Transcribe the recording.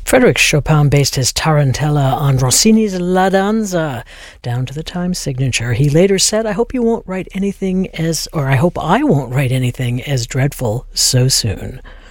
Frédéric Chopin based his Tarantella on Rossini's La Danza, down to the time signature. He later said, I hope I won't write anything as dreadful so soon.